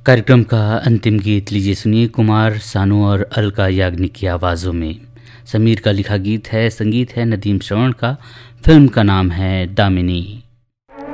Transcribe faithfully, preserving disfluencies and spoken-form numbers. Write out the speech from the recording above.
कार्यक्रम का अंतिम गीत लीजिए सुनिए कुमार सानू और अलका याग्निक की आवाज़ों में। समीर का लिखा गीत है, संगीत है नदीम श्रवण का, फिल्म का नाम है दामिनी।